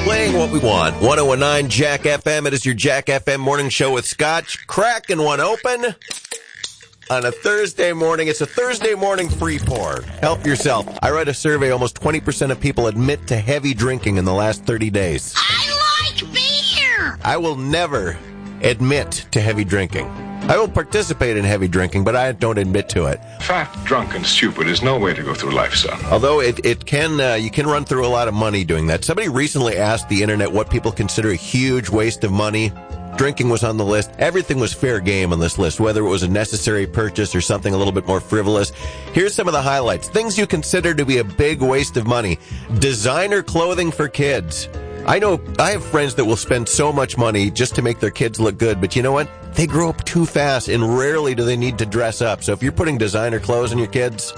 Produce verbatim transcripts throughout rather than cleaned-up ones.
Playing what we want. ten nineteen Jack F M. It is your Jack F M morning show with Scotch. Cracking one open on a Thursday morning. It's a Thursday morning free pour. Help yourself. I read a survey. Almost twenty percent of people admit to heavy drinking in the last thirty days. I like beer! I will never admit to heavy drinking. I will participate in heavy drinking, but I don't admit to it. Fat, drunk, and stupid is no way to go through life, son. Although it, it can, uh, you can run through a lot of money doing that. Somebody recently asked the internet what people consider a huge waste of money. Drinking was on the list. Everything was fair game on this list, whether it was a necessary purchase or something a little bit more frivolous. Here's some of the highlights. Things you consider to be a big waste of money. Designer clothing for kids. I know, I have friends that will spend so much money just to make their kids look good, but you know what? They grow up too fast, and rarely do they need to dress up. So if you're putting designer clothes on your kids,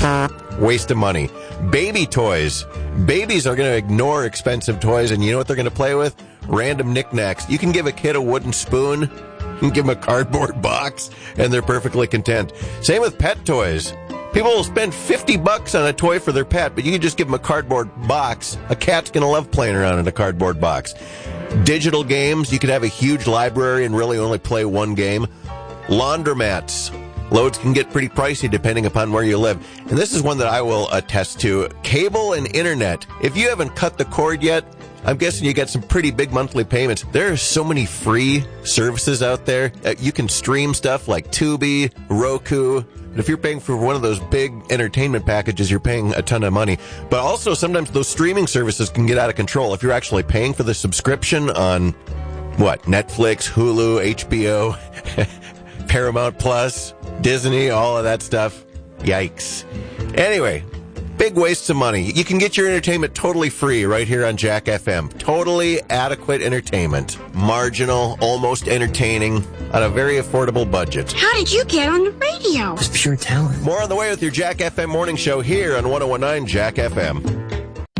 waste of money. Baby toys. Babies are going to ignore expensive toys, and you know what they're going to play with? Random knickknacks. You can give a kid a wooden spoon, you can give them a cardboard box, and they're perfectly content. Same with pet toys. People will spend fifty bucks on a toy for their pet, but you can just give them a cardboard box. A cat's going to love playing around in a cardboard box. Digital games. You could have a huge library and really only play one game. Laundromats. Loads can get pretty pricey depending upon where you live. And this is one that I will attest to. Cable and internet. If you haven't cut the cord yet, I'm guessing you get some pretty big monthly payments. There are so many free services out there. Uh, you can stream stuff like Tubi, Roku. And if you're paying for one of those big entertainment packages, you're paying a ton of money. But also sometimes those streaming services can get out of control. If you're actually paying for the subscription on, what, Netflix, Hulu, H B O, Paramount Plus, Disney, all of that stuff. Yikes. Anyway, big wastes of money. You can get your entertainment totally free right here on Jack F M. Totally adequate entertainment. Marginal, almost entertaining, on a very affordable budget. How did you get on the radio? It's pure talent. More on the way with your Jack F M morning show here on ten nineteen Jack F M.